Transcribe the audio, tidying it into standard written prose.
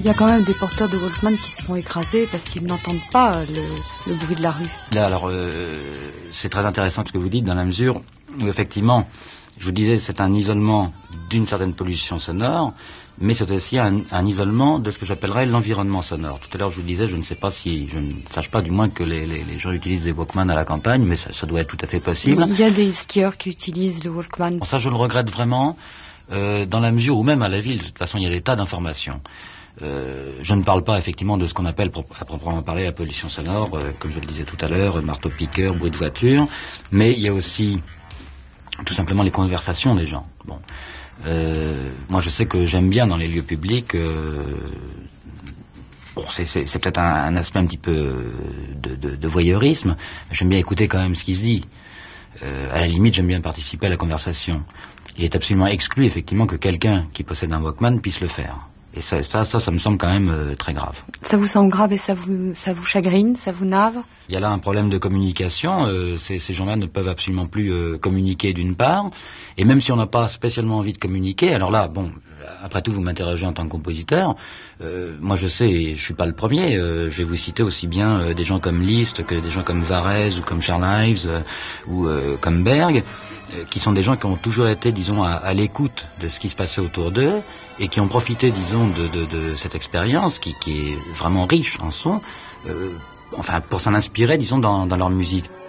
Il y a quand même des porteurs de Walkman qui se font écraser parce qu'ils n'entendent pas le bruit de la rue. Là, alors, c'est très intéressant ce que vous dites, dans la mesure où, effectivement, je vous disais, c'est un isolement d'une certaine pollution sonore, mais c'est aussi un isolement de ce que j'appellerais l'environnement sonore. Tout à l'heure, je vous disais, je ne sais pas si, je ne sache pas du moins que les gens utilisent des Walkman à la campagne, mais ça doit être tout à fait possible. Il y a des skieurs qui utilisent le Walkman. Ça, je le regrette vraiment, dans la mesure où même à la ville, de toute façon, il y a des tas d'informations. Je ne parle pas effectivement de ce qu'on appelle à proprement parler la pollution sonore, comme je le disais tout à l'heure, marteau-piqueur, bruit de voiture, mais il y a aussi tout simplement les conversations des gens. Bon, moi je sais que j'aime bien dans les lieux publics, bon, c'est peut-être un aspect un petit peu de voyeurisme, j'aime bien écouter quand même ce qui se dit. À la limite, j'aime bien participer à la conversation. Il est absolument exclu effectivement que quelqu'un qui possède un Walkman puisse le faire. Et ça me semble quand même très grave. Ça vous semble grave et ça vous chagrine, ça vous nave? Il y a là un problème de communication. Ces gens-là ne peuvent absolument plus communiquer d'une part. Et même si on n'a pas spécialement envie de communiquer, alors là, bon, après tout, vous m'interrogez en tant que compositeur. Moi, je sais, et je suis pas le premier. Je vais vous citer aussi bien des gens comme Liszt que des gens comme Varèse ou comme Charles Ives ou comme Berg, qui sont des gens qui ont toujours été, disons, à l'écoute de ce qui se passait autour d'eux et qui ont profité, disons, de cette expérience qui est vraiment riche en son, enfin, pour s'en inspirer, disons, dans leur musique.